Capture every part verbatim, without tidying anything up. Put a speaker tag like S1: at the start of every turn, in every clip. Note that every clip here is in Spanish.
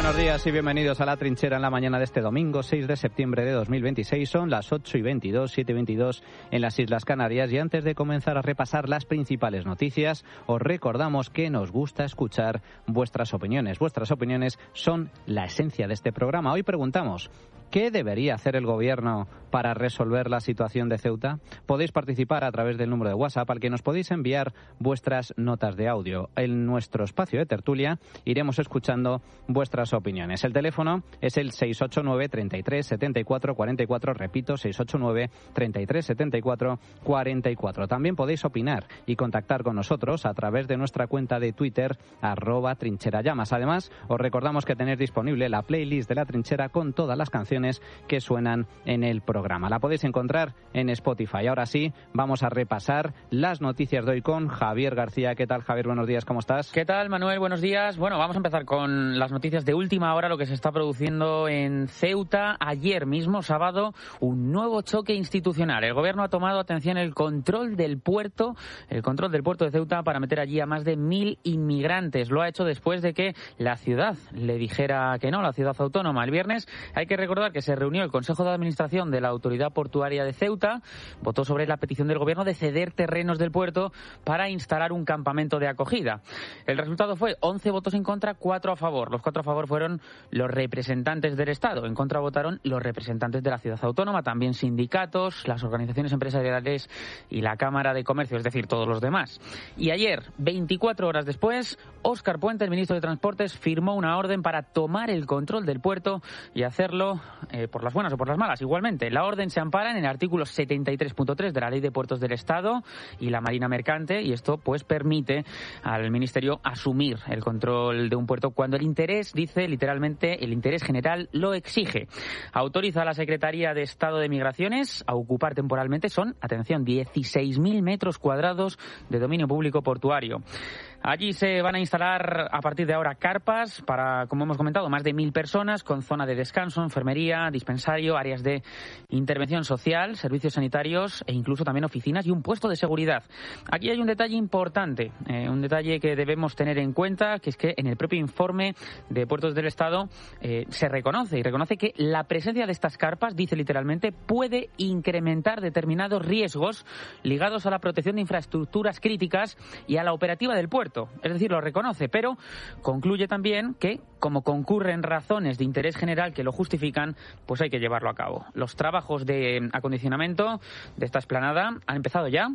S1: Buenos días y bienvenidos a La Trinchera en la mañana de este domingo, seis de septiembre de dos mil veintiséis. Son las ocho y veintidós, siete y veintidós en las Islas Canarias. Y antes de comenzar a repasar las principales noticias, os recordamos que nos gusta escuchar vuestras opiniones. Vuestras opiniones son la esencia de este programa. Hoy preguntamos: ¿qué debería hacer el Gobierno para resolver la situación de Ceuta? Podéis participar a través del número de WhatsApp al que nos podéis enviar vuestras notas de audio. En nuestro espacio de tertulia iremos escuchando vuestras opiniones. El teléfono es el seis ocho nueve, treinta y tres, setenta y cuatro, cuarenta y cuatro. Repito, seis ocho nueve, treinta y tres, setenta y cuatro, cuarenta y cuatro. También podéis opinar y contactar con nosotros a través de nuestra cuenta de Twitter, arroba trincherallamas. Además, os recordamos que tenéis disponible la playlist de La Trinchera con todas las canciones que suenan en el programa. La podéis encontrar en Spotify. Ahora sí, vamos a repasar las noticias de hoy con Javier García. ¿Qué tal, Javier? Buenos días, ¿cómo estás?
S2: ¿Qué tal, Manuel? Buenos días. Bueno, vamos a empezar con las noticias de última hora, lo que se está produciendo en Ceuta. Ayer mismo, sábado, un nuevo choque institucional. El Gobierno ha tomado, atención, el control del puerto, el control del puerto de Ceuta para meter allí a más de mil inmigrantes. Lo ha hecho después de que la ciudad le dijera que no, la ciudad autónoma. El viernes hay que recordar que se reunió el Consejo de Administración de la Autoridad Portuaria de Ceuta, votó sobre la petición del Gobierno de ceder terrenos del puerto para instalar un campamento de acogida. El resultado fue once votos en contra, cuatro a favor. Los cuatro a favor fueron los representantes del Estado. En contra votaron los representantes de la ciudad autónoma, también sindicatos, las organizaciones empresariales y la Cámara de Comercio, es decir, todos los demás. Y ayer, veinticuatro horas después, Óscar Puente, el ministro de Transportes, firmó una orden para tomar el control del puerto y hacerlo eh, por las buenas o por las malas. Igualmente, la orden se ampara en el artículo setenta y tres punto tres de la Ley de Puertos del Estado y la Marina Mercante, y esto pues permite al Ministerio asumir el control de un puerto cuando el interés, dice literalmente, el interés general lo exige. Autoriza a la Secretaría de Estado de Migraciones a ocupar temporalmente, son, atención, dieciséis mil metros cuadrados de dominio público portuario. Allí se van a instalar a partir de ahora carpas para, como hemos comentado, más de mil personas con zona de descanso, enfermería, dispensario, áreas de intervención social, servicios sanitarios e incluso también oficinas y un puesto de seguridad. Aquí hay un detalle importante, eh, un detalle que debemos tener en cuenta, que es que en el propio informe de Puertos del Estado eh, se reconoce y reconoce que la presencia de estas carpas, dice literalmente, puede incrementar determinados riesgos ligados a la protección de infraestructuras críticas y a la operativa del puerto. Es decir, lo reconoce, pero concluye también que, como concurren razones de interés general que lo justifican, pues hay que llevarlo a cabo. Los trabajos de acondicionamiento de esta explanada han empezado ya.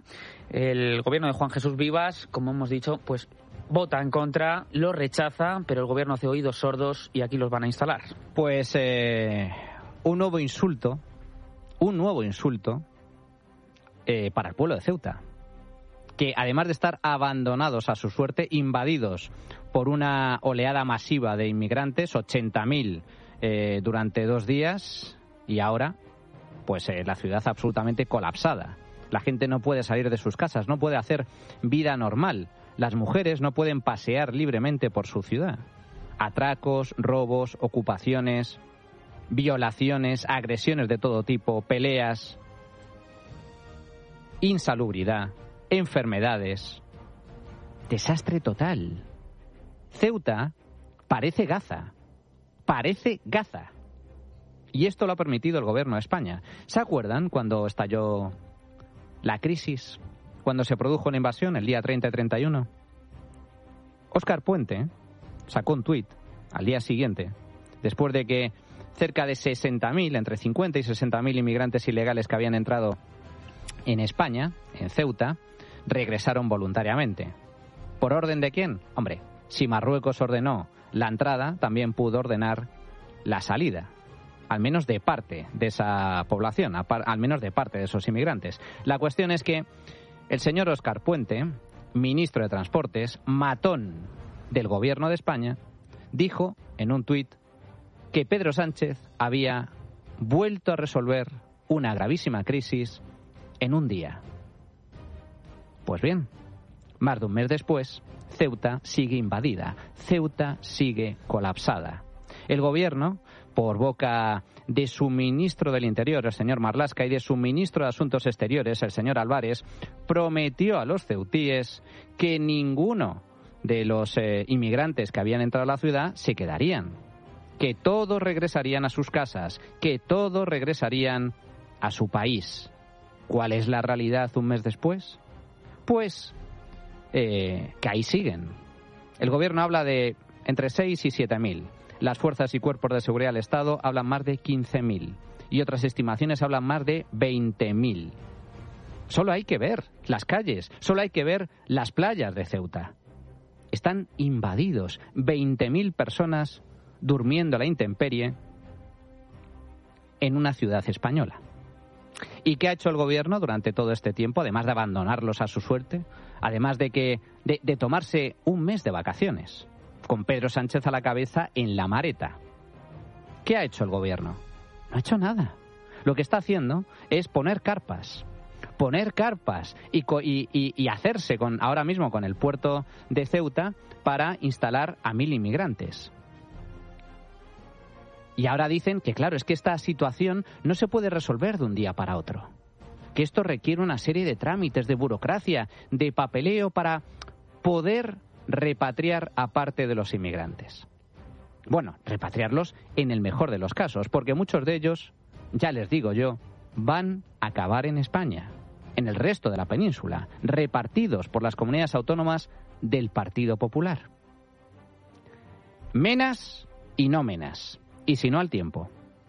S2: El gobierno de Juan Jesús Vivas, como hemos dicho, pues vota en contra, lo rechaza, pero el gobierno hace oídos sordos y aquí los van a instalar.
S1: Pues eh, un nuevo insulto, un nuevo insulto eh, para el pueblo de Ceuta, que además de estar abandonados a su suerte, invadidos por una oleada masiva de inmigrantes, ochenta mil eh, durante dos días, y ahora, pues eh, la ciudad absolutamente colapsada. La gente no puede salir de sus casas, no puede hacer vida normal. Las mujeres no pueden pasear libremente por su ciudad. Atracos, robos, ocupaciones, violaciones, agresiones de todo tipo, peleas, insalubridad, enfermedades, desastre total. Ceuta parece Gaza, parece Gaza. Y esto lo ha permitido el gobierno de España. ¿Se acuerdan cuando estalló la crisis, cuando se produjo la invasión el día treinta y treinta y uno? Óscar Puente sacó un tuit al día siguiente, después de que cerca de sesenta mil, entre cincuenta y sesenta mil inmigrantes ilegales que habían entrado en España, en Ceuta, regresaron voluntariamente. ¿Por orden de quién? Hombre, si Marruecos ordenó la entrada, también pudo ordenar la salida, al menos de parte de esa población, al menos de parte de esos inmigrantes. La cuestión es que el señor Óscar Puente, ministro de Transportes, matón del gobierno de España, dijo en un tuit que Pedro Sánchez había vuelto a resolver una gravísima crisis en un día. Pues bien, más de un mes después, Ceuta sigue invadida, Ceuta sigue colapsada. El gobierno, por boca de su ministro del Interior, el señor Marlaska, y de su ministro de Asuntos Exteriores, el señor Álvarez, prometió a los ceutíes que ninguno de los eh, inmigrantes que habían entrado a la ciudad se quedarían. que todos regresarían a sus casas, que todos regresarían a su país. ¿Cuál es la realidad un mes después? Pues eh, que ahí siguen. El gobierno habla de entre seis y siete mil. Las fuerzas y cuerpos de seguridad del Estado hablan más de quince mil. Y otras estimaciones hablan más de veinte mil. Solo hay que ver las calles, solo hay que ver las playas de Ceuta. Están invadidos, veinte mil personas durmiendo a la intemperie en una ciudad española. ¿Y qué ha hecho el gobierno durante todo este tiempo, además de abandonarlos a su suerte? Además de que de, de tomarse un mes de vacaciones, con Pedro Sánchez a la cabeza en la mareta. ¿Qué ha hecho el gobierno? No ha hecho nada. Lo que está haciendo es poner carpas. Poner carpas y, y, y, y hacerse con ahora mismo con el puerto de Ceuta para instalar a mil inmigrantes. Y ahora dicen que, claro, es que esta situación no se puede resolver de un día para otro. Que esto requiere una serie de trámites, de burocracia, de papeleo para poder repatriar a parte de los inmigrantes. Bueno, repatriarlos en el mejor de los casos, porque muchos de ellos, ya les digo yo, van a acabar en España, en el resto de la península, repartidos por las comunidades autónomas del Partido Popular. Menas y no menas. Y si no, al tiempo.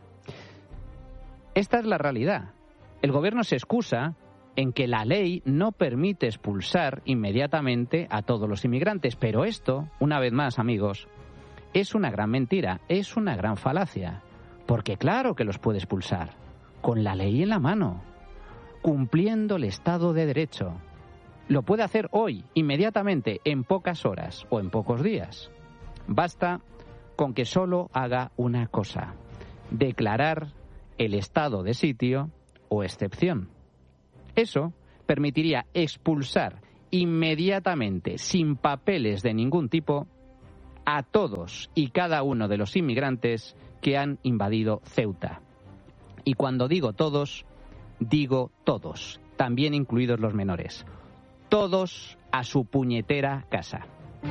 S1: Esta es la realidad. El gobierno se excusa en que la ley no permite expulsar inmediatamente a todos los inmigrantes. Pero esto, una vez más, amigos, es una gran mentira, es una gran falacia. Porque claro que los puede expulsar, con la ley en la mano, cumpliendo el Estado de Derecho. Lo puede hacer hoy, inmediatamente, en pocas horas o en pocos días. Basta con que solo haga una cosa: declarar el estado de sitio o excepción. Eso permitiría expulsar inmediatamente, sin papeles de ningún tipo, a todos y cada uno de los inmigrantes que han invadido Ceuta. Y cuando digo todos, digo todos, también incluidos los menores. Todos a su puñetera casa.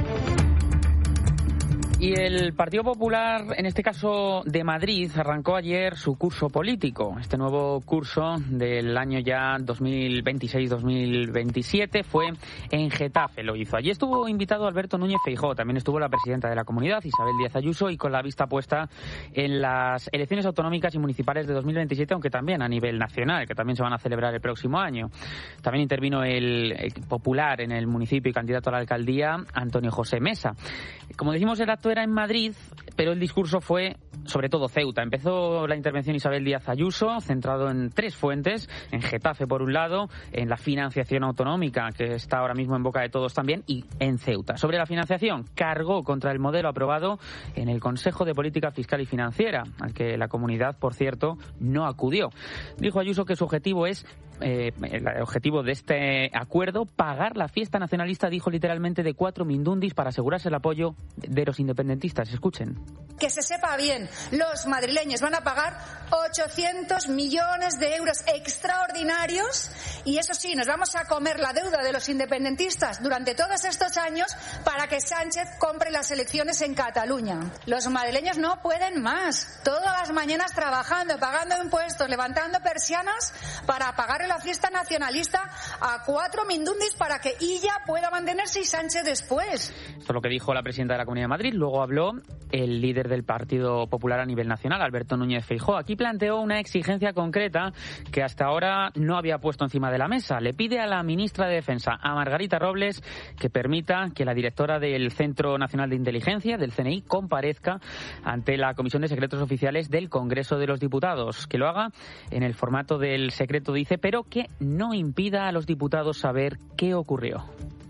S2: Y el Partido Popular, en este caso de Madrid, arrancó ayer su curso político. Este nuevo curso del año ya dos mil veintiséis dos mil veintisiete fue en Getafe, lo hizo. Allí estuvo invitado Alberto Núñez Feijóo, también estuvo la presidenta de la Comunidad, Isabel Díaz Ayuso, y con la vista puesta en las elecciones autonómicas y municipales de dos mil veintisiete, aunque también a nivel nacional, que también se van a celebrar el próximo año. También intervino el, el popular en el municipio y candidato a la alcaldía, Antonio José Mesa. Como decimos, el acto era en Madrid, pero el discurso fue sobre todo Ceuta. Empezó la intervención Isabel Díaz Ayuso, centrado en tres fuentes: en Getafe por un lado, en la financiación autonómica, que está ahora mismo en boca de todos también, y en Ceuta. Sobre la financiación, cargó contra el modelo aprobado en el Consejo de Política Fiscal y Financiera, al que la comunidad, por cierto, no acudió. Dijo Ayuso que su objetivo es Eh, el objetivo de este acuerdo, pagar la fiesta nacionalista, dijo literalmente, de cuatro mindundis para asegurarse el apoyo de los independentistas. Escuchen.
S3: Que se sepa bien, los madrileños van a pagar ochocientos millones de euros extraordinarios, y eso sí, nos vamos a comer la deuda de los independentistas durante todos estos años para que Sánchez compre las elecciones en Cataluña. Los madrileños no pueden más. Todas las mañanas trabajando, pagando impuestos, levantando persianas para pagar la fiesta nacionalista a cuatro mindundis para que ella pueda mantenerse y Sánchez después.
S2: Esto es lo que dijo la presidenta de la Comunidad de Madrid. Luego habló el líder del Partido Popular a nivel nacional, Alberto Núñez Feijóo. Aquí planteó una exigencia concreta que hasta ahora no había puesto encima de la mesa. Le pide a la ministra de Defensa, a Margarita Robles, que permita que la directora del Centro Nacional de Inteligencia, del C N I, comparezca ante la Comisión de Secretos Oficiales del Congreso de los Diputados. Que lo haga en el formato del secreto, dice, pero que no impida a los diputados saber qué ocurrió.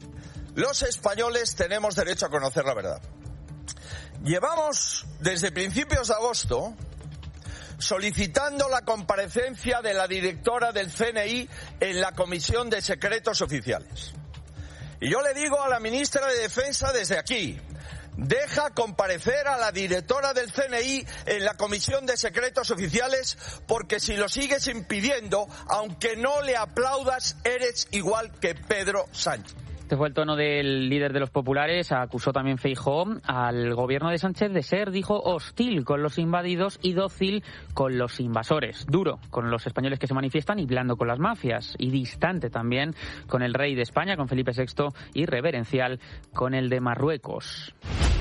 S4: Los españoles tenemos derecho a conocer la verdad. Llevamos desde principios de agosto solicitando la comparecencia de la directora del C N I en la Comisión de Secretos Oficiales. Y yo le digo a la ministra de Defensa desde aquí: deja comparecer a la directora del C N I en la Comisión de Secretos Oficiales, porque si lo sigues impidiendo, aunque no le aplaudas, eres igual que Pedro Sánchez.
S2: Este fue el tono del líder de los populares. Acusó también Feijóo al gobierno de Sánchez de ser, dijo, hostil con los invadidos y dócil con los invasores. Duro con los españoles que se manifiestan y blando con las mafias. Y distante también con el rey de España, con Felipe sexto, y reverencial con el de Marruecos.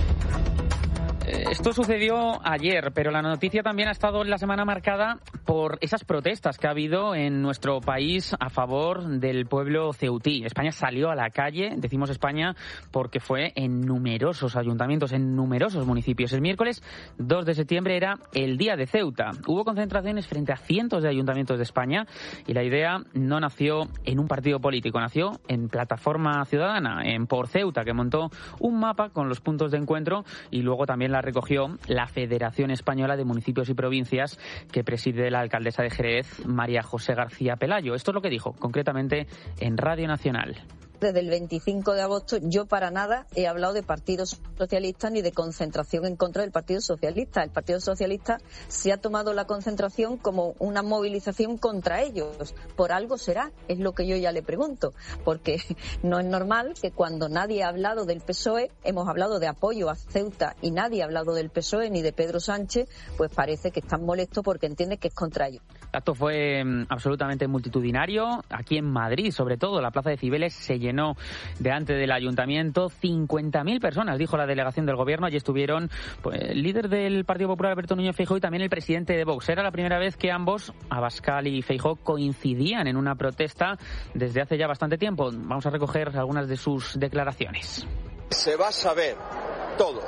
S2: Esto sucedió ayer, pero la noticia también ha estado en la semana marcada por esas protestas que ha habido en nuestro país a favor del pueblo ceutí. España salió a la calle, decimos España, porque fue en numerosos ayuntamientos, en numerosos municipios. El miércoles dos de septiembre era el día de Ceuta. Hubo concentraciones frente a cientos de ayuntamientos de España y la idea no nació en un partido político, nació en Plataforma Ciudadana, en Por Ceuta, que montó un mapa con los puntos de encuentro y luego también la recogió la Federación Española de Municipios y Provincias, que preside la alcaldesa de Jerez, María José García Pelayo. Esto es lo que dijo concretamente en Radio Nacional.
S5: Desde el veinticinco de agosto yo para nada he hablado de Partido Socialista ni de concentración en contra del Partido Socialista. El Partido Socialista se ha tomado la concentración como una movilización contra ellos. Por algo será, es lo que yo ya le pregunto, porque no es normal que cuando nadie ha hablado del P S O E, hemos hablado de apoyo a Ceuta y nadie ha hablado del P S O E ni de Pedro Sánchez, pues parece que están molestos porque entienden que es contra ellos.
S2: El acto fue absolutamente multitudinario. Aquí en Madrid, sobre todo, la Plaza de Cibeles se llenó delante del ayuntamiento. cincuenta mil personas, dijo la delegación del gobierno. Allí estuvieron pues, el líder del Partido Popular, Alberto Núñez Feijóo, y también el presidente de Vox. Era la primera vez que ambos, Abascal y Feijóo, coincidían en una protesta desde hace ya bastante tiempo. Vamos a recoger algunas de sus declaraciones.
S4: Se va a saber todo.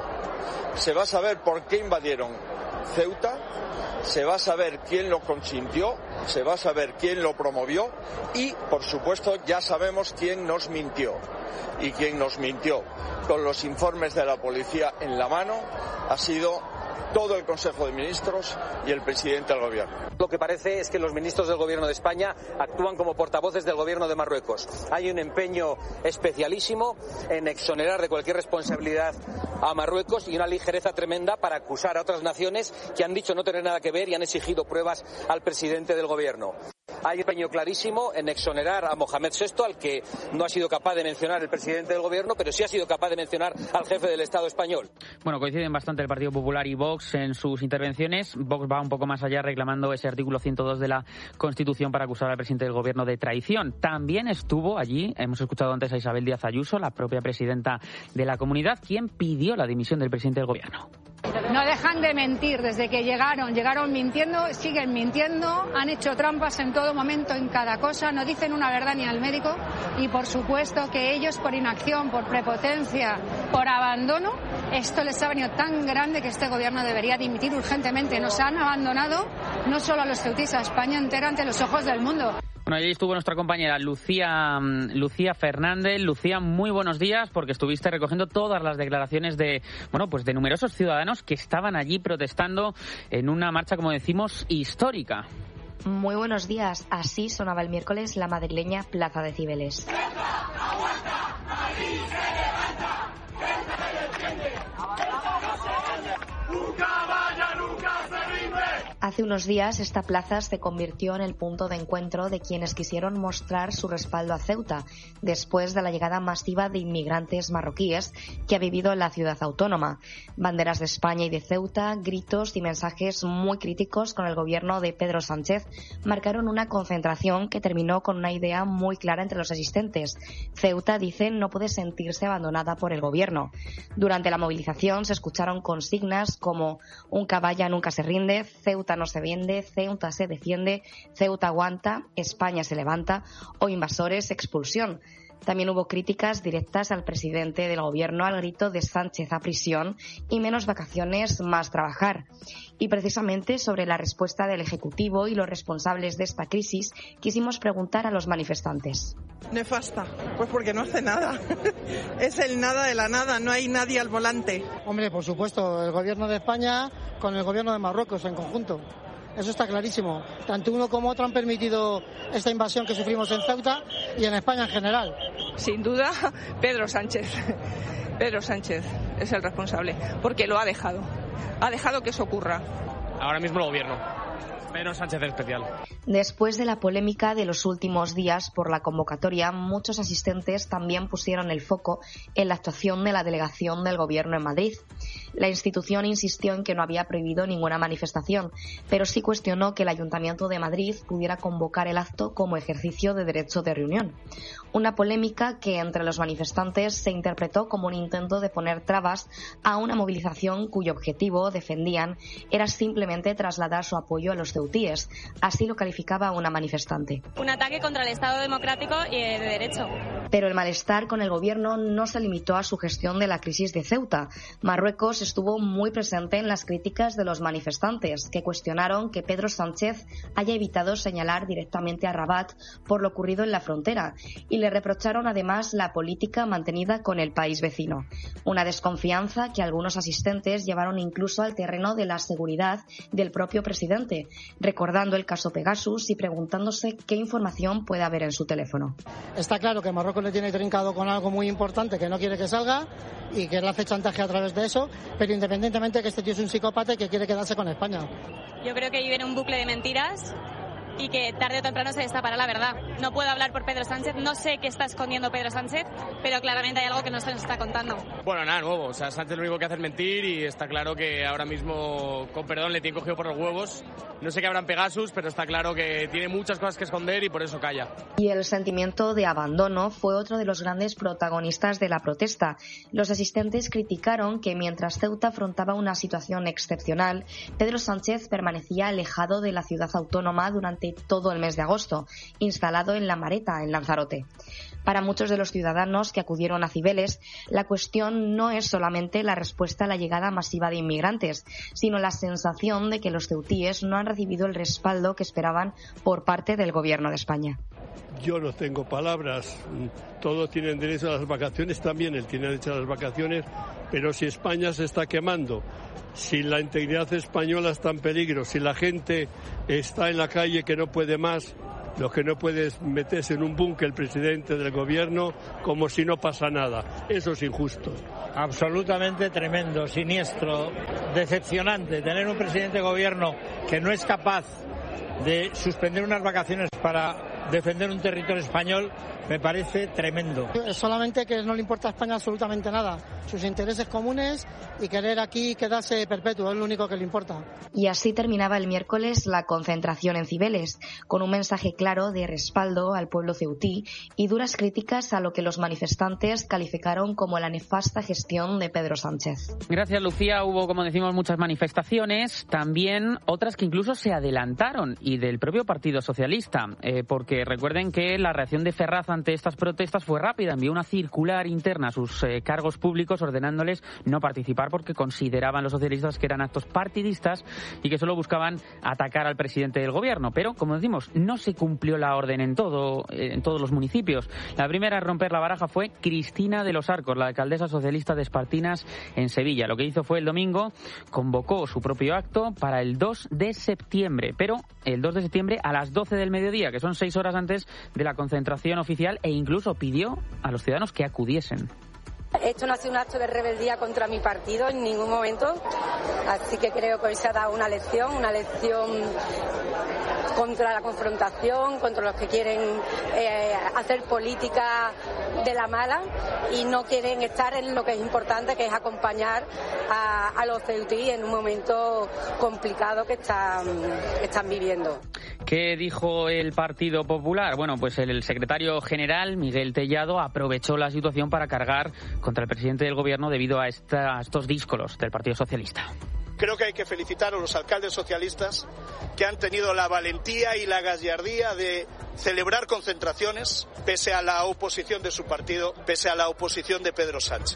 S4: Se va a saber por qué invadieron Ceuta, se va a saber quién lo consintió, se va a saber quién lo promovió y, por supuesto, ya sabemos quién nos mintió. Y quien nos mintió con los informes de la policía en la mano ha sido todo el Consejo de Ministros y el presidente del Gobierno.
S6: Lo que parece es que los ministros del Gobierno de España actúan como portavoces del Gobierno de Marruecos. Hay un empeño especialísimo en exonerar de cualquier responsabilidad a Marruecos y una ligereza tremenda para acusar a otras naciones que han dicho no tener nada que ver y han exigido pruebas al presidente del Gobierno. Hay un empeño clarísimo en exonerar a Mohamed sexto, al que no ha sido capaz de mencionar el presidente del Gobierno, pero sí ha sido capaz de mencionar al jefe del Estado español.
S2: Bueno, coinciden bastante el Partido Popular y Vox en sus intervenciones. Vox va un poco más allá reclamando ese artículo ciento dos de la Constitución para acusar al presidente del Gobierno de traición. También estuvo allí, hemos escuchado antes a Isabel Díaz Ayuso, la propia presidenta de la Comunidad, quien pidió la dimisión del presidente del Gobierno.
S3: No dejan de mentir desde que llegaron, llegaron mintiendo, siguen mintiendo, han hecho trampas en todo momento, en cada cosa, no dicen una verdad ni al médico y por supuesto que ellos por inacción, por prepotencia, por abandono, esto les ha venido tan grande que este gobierno debería dimitir urgentemente. Nos han abandonado no solo a los ceutíes, a España entera ante los ojos del mundo.
S2: Bueno, allí estuvo nuestra compañera Lucía, Lucía Fernández. Lucía, muy buenos días, porque estuviste recogiendo todas las declaraciones de, bueno, pues de numerosos ciudadanos que estaban allí protestando en una marcha, como decimos, histórica.
S7: Muy buenos días. Así sonaba el miércoles la madrileña Plaza de Cibeles. Hace unos días esta plaza se convirtió en el punto de encuentro de quienes quisieron mostrar su respaldo a Ceuta después de la llegada masiva de inmigrantes marroquíes que ha vivido en la ciudad autónoma. Banderas de España y de Ceuta, gritos y mensajes muy críticos con el gobierno de Pedro Sánchez marcaron una concentración que terminó con una idea muy clara entre los asistentes. Ceuta, dicen, no puede sentirse abandonada por el gobierno. Durante la movilización se escucharon consignas como un caballa nunca se rinde, Ceuta no se vende, Ceuta se defiende, Ceuta aguanta, España se levanta o invasores, expulsión. También hubo críticas directas al presidente del gobierno al grito de Sánchez a prisión y menos vacaciones, más trabajar. Y precisamente sobre la respuesta del Ejecutivo y los responsables de esta crisis quisimos preguntar a los manifestantes.
S8: Nefasta, pues porque no hace nada. Es el nada de la nada, no hay nadie al volante.
S9: Hombre, por supuesto, el gobierno de España con el gobierno de Marruecos en conjunto. Eso está clarísimo. Tanto uno como otro han permitido esta invasión que sufrimos en Ceuta y en España en general.
S8: Sin duda, Pedro Sánchez. Pedro Sánchez es el responsable, porque lo ha dejado. Ha dejado que eso ocurra.
S10: Ahora mismo el gobierno. Pedro Sánchez especial.
S7: Después de la polémica de los últimos días por la convocatoria, muchos asistentes también pusieron el foco en la actuación de la delegación del Gobierno en Madrid. La institución insistió en que no había prohibido ninguna manifestación, pero sí cuestionó que el Ayuntamiento de Madrid pudiera convocar el acto como ejercicio de derecho de reunión. Una polémica que entre los manifestantes se interpretó como un intento de poner trabas a una movilización cuyo objetivo, defendían, era simplemente trasladar su apoyo a los ceutíes. Así lo calificaba una manifestante.
S11: Un ataque contra el Estado democrático y de derecho.
S7: Pero el malestar con el gobierno no se limitó a su gestión de la crisis de Ceuta. Marruecos estuvo muy presente en las críticas de los manifestantes, que cuestionaron que Pedro Sánchez haya evitado señalar directamente a Rabat por lo ocurrido en la frontera y le reprocharon además la política mantenida con el país vecino. Una desconfianza que algunos asistentes llevaron incluso al terreno de la seguridad del propio presidente, recordando el caso Pegasus y preguntándose qué información puede haber en su teléfono.
S9: Está claro que Marruecos le tiene trincado con algo muy importante que no quiere que salga y que le hace chantaje a través de eso, pero independientemente que este tío es un psicópata y que quiere quedarse con España.
S11: Yo creo que vive en un bucle de mentiras y que tarde o temprano se destapará la verdad. No puedo hablar por Pedro Sánchez, no sé qué está escondiendo Pedro Sánchez, pero claramente hay algo que no se nos está contando.
S10: Bueno, nada nuevo, o sea, Sánchez lo único que hace es mentir y está claro que ahora mismo, con perdón, le tiene cogido por los huevos. No sé qué habrá en Pegasus, pero está claro que tiene muchas cosas que esconder y por eso calla.
S7: Y el sentimiento de abandono fue otro de los grandes protagonistas de la protesta. Los asistentes criticaron que mientras Ceuta afrontaba una situación excepcional, Pedro Sánchez permanecía alejado de la ciudad autónoma durante todo el mes de agosto, instalado en La Mareta, en Lanzarote. Para muchos de los ciudadanos que acudieron a Cibeles, la cuestión no es solamente la respuesta a la llegada masiva de inmigrantes, sino la sensación de que los ceutíes no han recibido el respaldo que esperaban por parte del Gobierno de España.
S12: Yo no tengo palabras, todos tienen derecho a las vacaciones, también él tiene derecho a las vacaciones, pero si España se está quemando, si la integridad española está en peligro, si la gente está en la calle que no puede más, lo que no puede es meterse en un búnker el presidente del gobierno como si no pasa nada. Eso es injusto.
S13: Absolutamente tremendo, siniestro, decepcionante. Tener un presidente de gobierno que no es capaz de suspender unas vacaciones para defender un territorio español me parece tremendo.
S9: Es solamente que no le importa a España absolutamente nada. Sus intereses comunes y querer aquí quedarse perpetuo es lo único que le importa.
S7: Y así terminaba el miércoles la concentración en Cibeles, con un mensaje claro de respaldo al pueblo ceutí y duras críticas a lo que los manifestantes calificaron como la nefasta gestión de Pedro Sánchez.
S2: Gracias, Lucía. Hubo, como decimos, muchas manifestaciones, también otras que incluso se adelantaron y del propio Partido Socialista, eh, porque recuerden que la reacción de Ferraz ante estas protestas fue rápida. Envió una circular interna a sus eh, cargos públicos ordenándoles no participar porque consideraban los socialistas que eran actos partidistas y que solo buscaban atacar al presidente del gobierno. Pero, como decimos, no se cumplió la orden en todo, eh, en todos los municipios. La primera en romper la baraja fue Cristina de los Arcos, la alcaldesa socialista de Espartinas en Sevilla. Lo que hizo fue el domingo, convocó su propio acto para el dos de septiembre, pero el dos de septiembre a las doce del mediodía, que son seis horas antes de la concentración oficial, e incluso pidió a los ciudadanos que acudiesen.
S14: Esto no ha sido un acto de rebeldía contra mi partido en ningún momento, así que creo que hoy se ha dado una lección, una lección contra la confrontación, contra los que quieren eh, hacer política de la mala y no quieren estar en lo que es importante, que es acompañar a, a los ceutíes en un momento complicado que están, que están viviendo.
S2: ¿Qué dijo el Partido Popular? Bueno, pues el secretario general, Miguel Tellado, aprovechó la situación para cargar contra el presidente del gobierno debido a, esta, a estos díscolos del Partido Socialista.
S15: Creo que hay que felicitar a los alcaldes socialistas que han tenido la valentía y la gallardía de celebrar concentraciones pese a la oposición de su partido, pese a la oposición de Pedro Sánchez.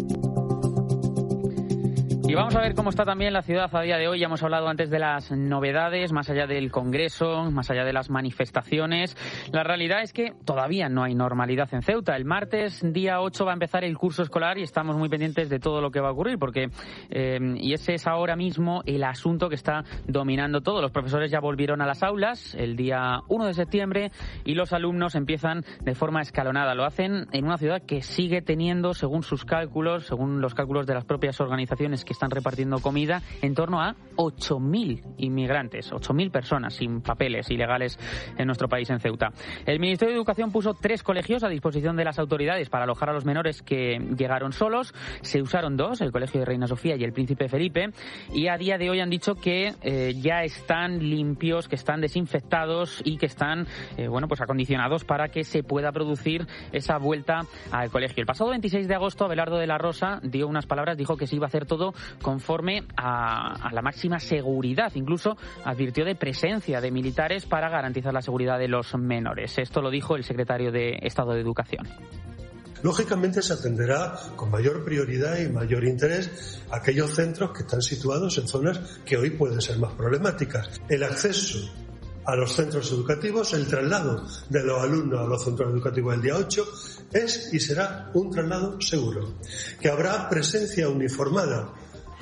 S2: Y vamos a ver cómo está también la ciudad a día de hoy. Ya hemos hablado antes de las novedades, más allá del Congreso, más allá de las manifestaciones. La realidad es que todavía no hay normalidad en Ceuta. El martes, día ocho, va a empezar el curso escolar y estamos muy pendientes de todo lo que va a ocurrir, porque eh, y ese es ahora mismo el asunto que está dominando todo. Los profesores ya volvieron a las aulas el día uno de septiembre y los alumnos empiezan de forma escalonada. Lo hacen en una ciudad que sigue teniendo, según sus cálculos, según los cálculos de las propias organizaciones que están repartiendo comida en torno a ocho mil inmigrantes, ocho mil personas sin papeles ilegales en nuestro país, en Ceuta. El Ministerio de Educación puso tres colegios a disposición de las autoridades para alojar a los menores que llegaron solos. Se usaron dos, el Colegio de Reina Sofía y el Príncipe Felipe, y a día de hoy han dicho que eh, ya están limpios, que están desinfectados y que están eh, bueno, pues acondicionados para que se pueda producir esa vuelta al colegio. El pasado veintiséis de agosto, Abelardo de la Rosa dio unas palabras, dijo que se iba a hacer todo conforme a, a la máxima seguridad. Incluso advirtió de presencia de militares para garantizar la seguridad de los menores. Esto lo dijo el secretario de Estado de Educación.
S16: Lógicamente se atenderá con mayor prioridad y mayor interés a aquellos centros que están situados en zonas que hoy pueden ser más problemáticas. El acceso a los centros educativos, el traslado de los alumnos a los centros educativos el día ocho es y será un traslado seguro, que habrá presencia uniformada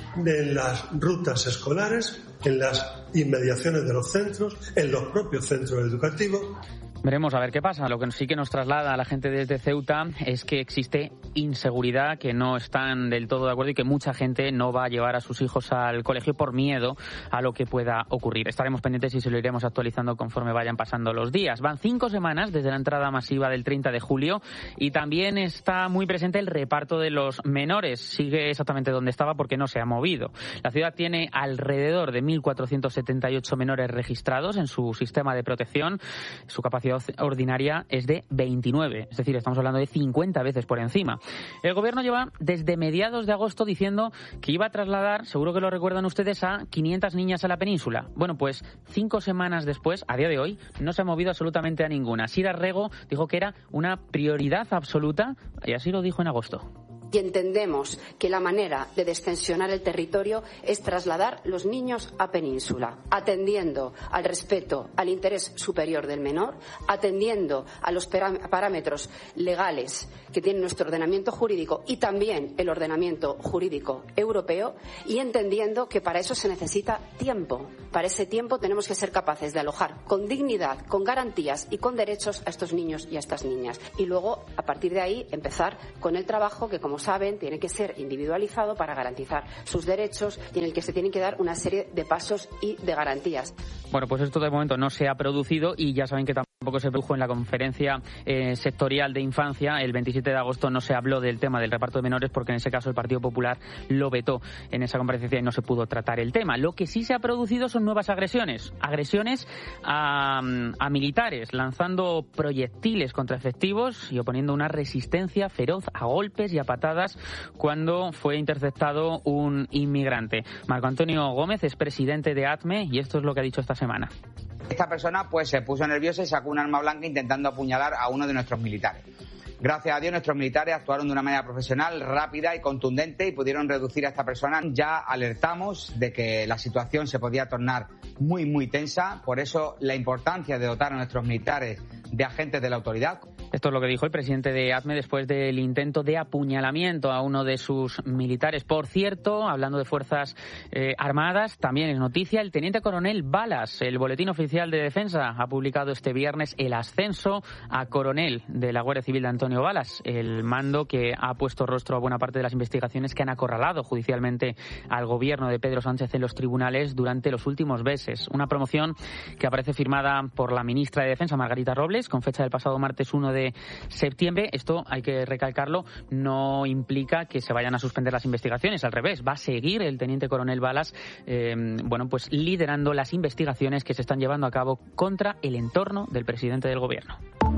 S16: en las rutas escolares, en las inmediaciones de los centros, en los propios centros educativos.
S2: Veremos a ver qué pasa. Lo que sí que nos traslada a la gente desde Ceuta es que existe inseguridad, que no están del todo de acuerdo y que mucha gente no va a llevar a sus hijos al colegio por miedo a lo que pueda ocurrir. Estaremos pendientes y se lo iremos actualizando conforme vayan pasando los días. Van cinco semanas desde la entrada masiva del treinta de julio y también está muy presente el reparto de los menores. Sigue exactamente donde estaba porque no se ha movido. La ciudad tiene alrededor de mil cuatrocientos setenta y ocho menores registrados en su sistema de protección. Su capacidad ordinaria es de veintinueve, es decir, estamos hablando de cincuenta veces por encima. El gobierno lleva desde mediados de agosto diciendo que iba a trasladar, seguro que lo recuerdan ustedes, a quinientas niñas a la península. Bueno, pues cinco semanas después, a día de hoy, no se ha movido absolutamente a ninguna. Sira Rego dijo que era una prioridad absoluta y así lo dijo en agosto.
S17: Y entendemos que la manera de descensionar el territorio es trasladar los niños a península, atendiendo al respeto al interés superior del menor, atendiendo a los parámetros legales que tiene nuestro ordenamiento jurídico y también el ordenamiento jurídico europeo, y entendiendo que para eso se necesita tiempo. Para ese tiempo tenemos que ser capaces de alojar con dignidad, con garantías y con derechos a estos niños y a estas niñas. Y luego, a partir de ahí, empezar con el trabajo que, como saben, tiene que ser individualizado para garantizar sus derechos y en el que se tienen que dar una serie de pasos y de garantías.
S2: Bueno, pues esto de momento no se ha producido y ya saben que tampoco se produjo en la conferencia eh, sectorial de infancia. El veintisiete de agosto no se habló del tema del reparto de menores porque en ese caso el Partido Popular lo vetó en esa comparecencia y no se pudo tratar el tema. Lo que sí se ha producido son nuevas agresiones. Agresiones a, a militares, lanzando proyectiles contra efectivos y oponiendo una resistencia feroz a golpes y a patadas cuando fue interceptado un inmigrante. Marco Antonio Gómez es presidente de A T M E y esto es lo que ha dicho esta semana.
S18: Esta persona pues se puso nerviosa y sacó un arma blanca intentando apuñalar a uno de nuestros militares. Gracias a Dios, nuestros militares actuaron de una manera profesional, rápida y contundente y pudieron reducir a esta persona. Ya alertamos de que la situación se podía tornar muy, muy tensa. Por eso, la importancia de dotar a nuestros militares de agentes de la autoridad.
S2: Esto es lo que dijo el presidente de A T M E después del intento de apuñalamiento a uno de sus militares. Por cierto, hablando de Fuerzas eh, Armadas, también es noticia el teniente coronel Balas. El Boletín Oficial de Defensa ha publicado este viernes el ascenso a coronel de la Guardia Civil de Antonio Balas, el mando que ha puesto rostro a buena parte de las investigaciones que han acorralado judicialmente al gobierno de Pedro Sánchez en los tribunales durante los últimos meses. Una promoción que aparece firmada por la ministra de Defensa, Margarita Robles, con fecha del pasado martes uno de septiembre. Esto, hay que recalcarlo, no implica que se vayan a suspender las investigaciones. Al revés, va a seguir el teniente coronel Balas eh, bueno, pues liderando las investigaciones que se están llevando a cabo contra el entorno del presidente del gobierno.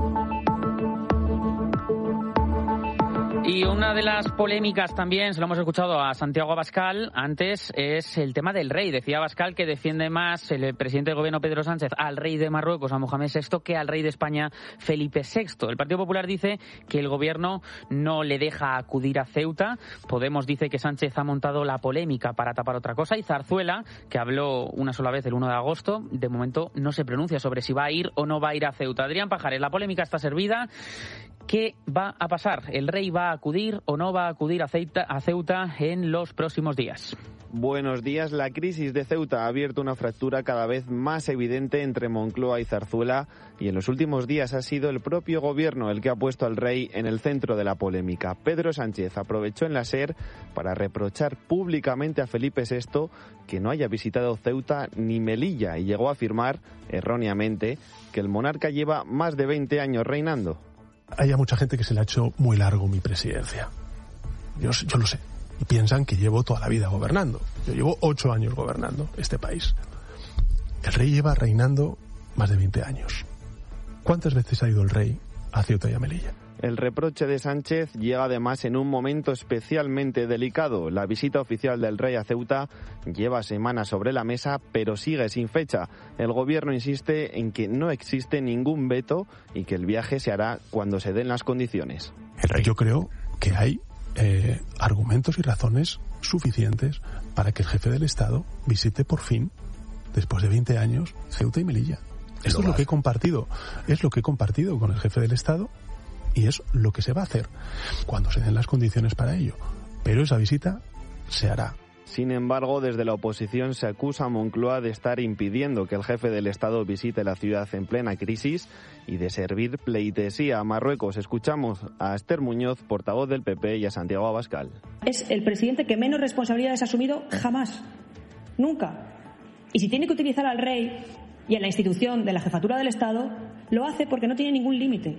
S2: Y una de las polémicas también, se lo hemos escuchado a Santiago Abascal antes, es el tema del rey. Decía Abascal que defiende más el presidente del gobierno Pedro Sánchez al rey de Marruecos, a Mohamed sexto, que al rey de España Felipe sexto. El Partido Popular dice que el gobierno no le deja acudir a Ceuta. Podemos dice que Sánchez ha montado la polémica para tapar otra cosa. Y Zarzuela, que habló una sola vez el uno de agosto, de momento no se pronuncia sobre si va a ir o no va a ir a Ceuta. Adrián Pajares, la polémica está servida. ¿Qué va a pasar? ¿El rey va a acudir o no va a acudir a Ceuta, a Ceuta en los próximos días?
S19: Buenos días. La crisis de Ceuta ha abierto una fractura cada vez más evidente entre Moncloa y Zarzuela y en los últimos días ha sido el propio gobierno el que ha puesto al rey en el centro de la polémica. Pedro Sánchez aprovechó en la SER para reprochar públicamente a Felipe sexto que no haya visitado Ceuta ni Melilla y llegó a afirmar, erróneamente, que el monarca lleva más de veinte años reinando.
S20: Hay mucha gente que se le ha hecho muy largo mi presidencia. Yo, yo lo sé. Y piensan que llevo toda la vida gobernando. Yo llevo ocho años gobernando este país. El rey lleva reinando más de veinte años. ¿Cuántas veces ha ido el rey a Ceuta y a Melilla?
S19: El reproche de Sánchez llega además en un momento especialmente delicado. La visita oficial del rey a Ceuta lleva semanas sobre la mesa, pero sigue sin fecha. El gobierno insiste en que no existe ningún veto y que el viaje se hará cuando se den las condiciones.
S20: El rey, yo creo que hay eh, argumentos y razones suficientes para que el jefe del Estado visite por fin, después de veinte años, Ceuta y Melilla. Esto es lo que he compartido, es lo que he compartido con el jefe del Estado. Y es lo que se va a hacer cuando se den las condiciones para ello. Pero esa visita se hará.
S19: Sin embargo, desde la oposición se acusa a Moncloa de estar impidiendo que el jefe del Estado visite la ciudad en plena crisis y de servir pleitesía a Marruecos. Escuchamos a Esther Muñoz, portavoz del P P, y a Santiago Abascal.
S21: Es el presidente que menos responsabilidades ha asumido jamás, nunca. Y si tiene que utilizar al rey y a la institución de la jefatura del Estado, lo hace porque no tiene ningún límite.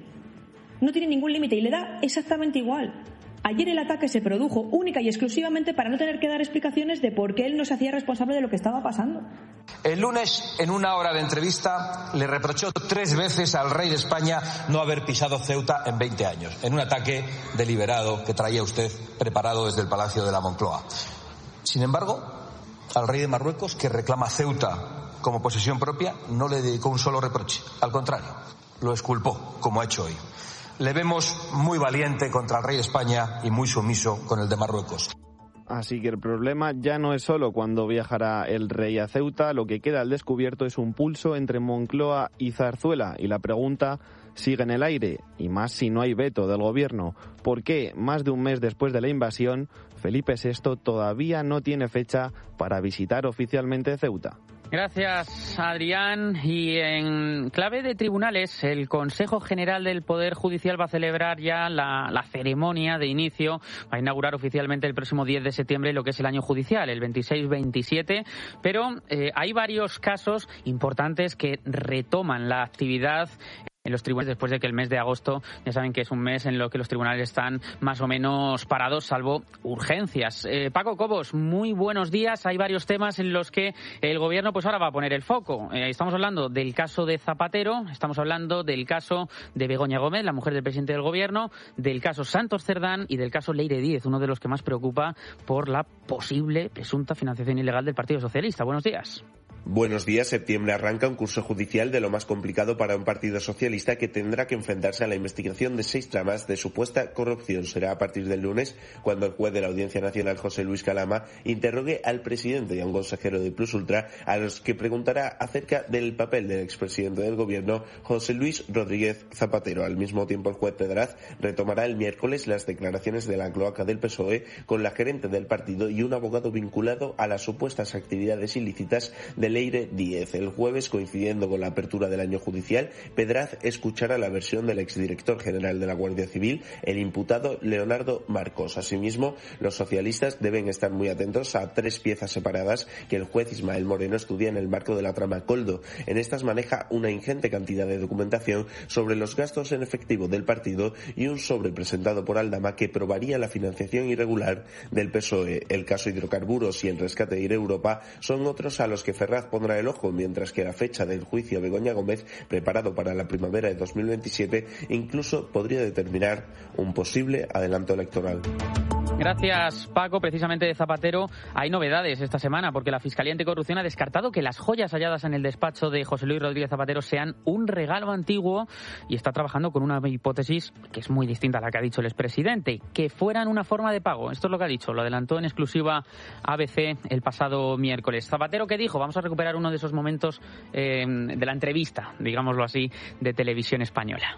S21: No tiene ningún límite y le da exactamente igual. Ayer el ataque se produjo única y exclusivamente para no tener que dar explicaciones de por qué él no se hacía responsable de lo que estaba pasando.
S6: El lunes, en una hora de entrevista, le reprochó tres veces al rey de España no haber pisado Ceuta en veinte años, en un ataque deliberado que traía usted preparado desde el Palacio de la Moncloa. Sin embargo, al rey de Marruecos, que reclama Ceuta como posesión propia, no le dedicó un solo reproche. Al contrario, lo exculpó, como ha hecho hoy. Le vemos muy valiente contra el rey de España y muy sumiso con el de Marruecos.
S19: Así que el problema ya no es solo cuando viajará el rey a Ceuta, lo que queda al descubierto es un pulso entre Moncloa y Zarzuela y la pregunta sigue en el aire, y más si no hay veto del gobierno. ¿Por qué, más de un mes después de la invasión, Felipe sexto todavía no tiene fecha para visitar oficialmente Ceuta?
S2: Gracias, Adrián. Y en clave de tribunales, el Consejo General del Poder Judicial va a celebrar ya la, la ceremonia de inicio, va a inaugurar oficialmente el próximo diez de septiembre lo que es el año judicial, el veintiséis veintisiete, pero eh, hay varios casos importantes que retoman la actividad en los tribunales después de que el mes de agosto, ya saben que es un mes en lo que los tribunales están más o menos parados, salvo urgencias. Eh, Paco Cobos, muy buenos días. Hay varios temas en los que el gobierno pues ahora va a poner el foco. Eh, estamos hablando del caso de Zapatero, estamos hablando del caso de Begoña Gómez, la mujer del presidente del gobierno, del caso Santos Cerdán y del caso Leire Díez, uno de los que más preocupa por la posible presunta financiación ilegal del Partido Socialista. Buenos días.
S22: Buenos días. Septiembre arranca un curso judicial de lo más complicado para un partido socialista que tendrá que enfrentarse a la investigación de seis tramas de supuesta corrupción. Será a partir del lunes cuando el juez de la Audiencia Nacional, José Luis Calama, interrogue al presidente y a un consejero de Plus Ultra, a los que preguntará acerca del papel del expresidente del gobierno, José Luis Rodríguez Zapatero. Al mismo tiempo, el juez Pedraz retomará el miércoles las declaraciones de la cloaca del P S O E con la gerente del partido y un abogado vinculado a las supuestas actividades ilícitas de Leire Díez. El jueves, coincidiendo con la apertura del año judicial, Pedraz escuchará la versión del exdirector general de la Guardia Civil, el imputado Leonardo Marcos. Asimismo, los socialistas deben estar muy atentos a tres piezas separadas que el juez Ismael Moreno estudia en el marco de la trama Coldo. En estas maneja una ingente cantidad de documentación sobre los gastos en efectivo del partido y un sobre presentado por Aldama que probaría la financiación irregular del P S O E. El caso hidrocarburos y el rescate de Air Europa son otros a los que Ferraz pondrá el ojo, mientras que la fecha del juicio a Begoña Gómez, preparado para la primavera de dos mil veintisiete, incluso podría determinar un posible adelanto electoral.
S2: Gracias, Paco. Precisamente de Zapatero hay novedades esta semana porque la Fiscalía Anticorrupción ha descartado que las joyas halladas en el despacho de José Luis Rodríguez Zapatero sean un regalo antiguo y está trabajando con una hipótesis que es muy distinta a la que ha dicho el expresidente, que fueran una forma de pago. Esto es lo que ha dicho, lo adelantó en exclusiva A B C el pasado miércoles. Zapatero, ¿qué dijo? Vamos a recuperar uno de esos momentos eh, de la entrevista, digámoslo así, de Televisión Española.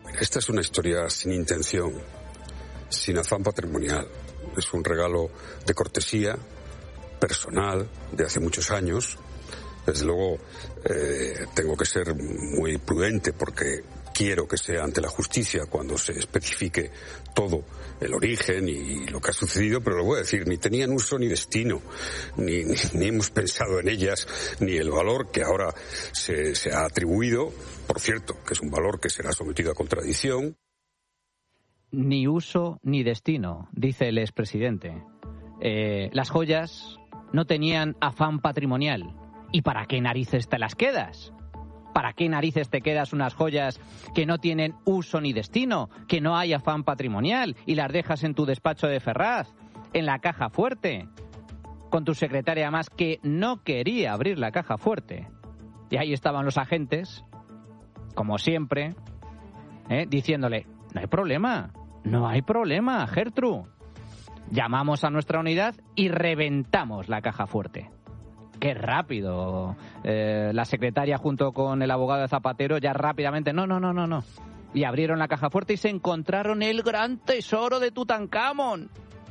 S1: Esta es una historia sin intención, sin afán patrimonial. Es un regalo de cortesía personal de hace muchos años. Desde luego eh, tengo que ser muy prudente porque quiero que sea ante la justicia cuando se especifique todo el origen y lo que ha sucedido, pero lo voy a decir, ni tenían uso ni destino, ni, ni, ni hemos pensado en ellas, ni el valor que ahora se, se ha atribuido, por cierto, que es un valor que será sometido a contradicción.
S5: Ni uso ni destino, dice el expresidente. Eh, las joyas no tenían afán patrimonial. ¿Y para qué narices te las quedas? ¿Para qué narices te quedas unas joyas que no tienen uso ni destino, que no hay afán patrimonial y las dejas en tu despacho de Ferraz, en la caja fuerte, con tu secretaria más que no quería abrir la caja fuerte? Y ahí estaban los agentes, como siempre, ¿eh? diciéndole, no hay problema, no hay problema, Gertrude. Llamamos a nuestra unidad y reventamos la caja fuerte. ¡Qué rápido! Eh, la secretaria junto con el abogado de Zapatero ya rápidamente, no, no, no, no, no. Y abrieron la caja fuerte y se encontraron el gran tesoro de Tutankamón.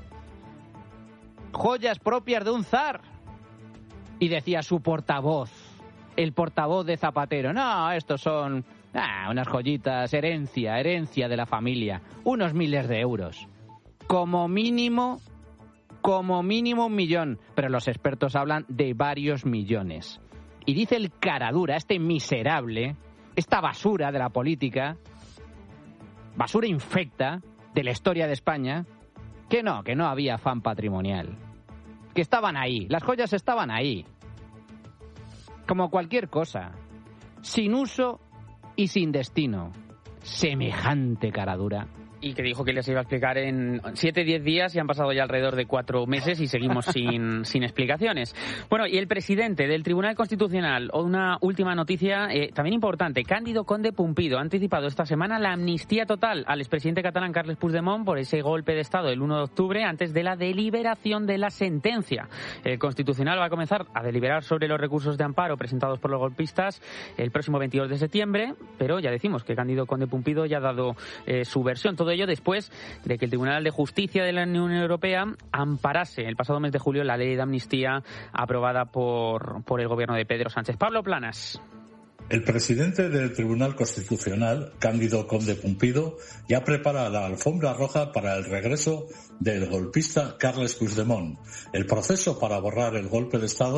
S5: Joyas propias de un zar. Y decía su portavoz, el portavoz de Zapatero, no, estos son ah, unas joyitas, herencia, herencia de la familia, unos miles de euros. Como mínimo... Como mínimo un millón, pero los expertos hablan de varios millones. Y dice el caradura, este miserable, esta basura de la política, basura infecta de la historia de España, que no, que no había afán patrimonial. Que estaban ahí, las joyas estaban ahí. Como cualquier cosa, sin uso y sin destino. Semejante caradura.
S2: Y que dijo que les iba a explicar en siete, diez días y han pasado ya alrededor de cuatro meses y seguimos sin, sin explicaciones. Bueno, y el presidente del Tribunal Constitucional, una última noticia eh, también importante. Cándido Conde Pumpido ha anticipado esta semana la amnistía total al expresidente catalán Carles Puigdemont por ese golpe de Estado del uno de octubre antes de la deliberación de la sentencia. El Constitucional va a comenzar a deliberar sobre los recursos de amparo presentados por los golpistas el próximo veintidós de septiembre, pero ya decimos que Cándido Conde Pumpido ya ha dado eh, su versión. Todo ello después de que el Tribunal de Justicia de la Unión Europea amparase el pasado mes de julio la ley de amnistía aprobada por, por el gobierno de Pedro Sánchez. Pablo Planas.
S23: El presidente del Tribunal Constitucional, Cándido Conde Pumpido, ya prepara la alfombra roja para el regreso del golpista Carles Puigdemont. El proceso para borrar el golpe de Estado